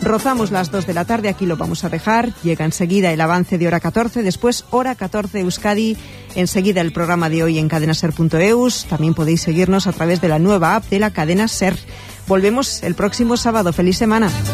Rozamos las 2 de la tarde, aquí lo vamos a dejar. Llega enseguida el avance de Hora 14, después Hora 14 Euskadi, enseguida el programa de hoy en cadenaser.eus. También podéis seguirnos a través de la nueva app de la cadena SER. Volvemos el próximo sábado. ¡Feliz semana!